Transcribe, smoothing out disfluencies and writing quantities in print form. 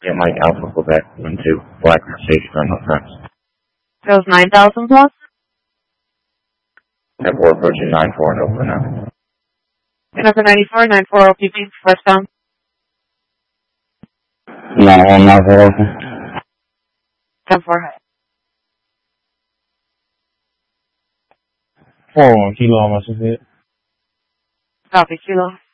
Yeah, Mike Alpha Quebec 1-2, Black Mercedes Rental Tracks. That was 9,000 plus? At 4 approaching 9-4 and over now. And number 94, 94 OPP, westbound. 9194 open. 10-4 high. 41 Kilo, I'm supposed to hit. Copy, Kilo.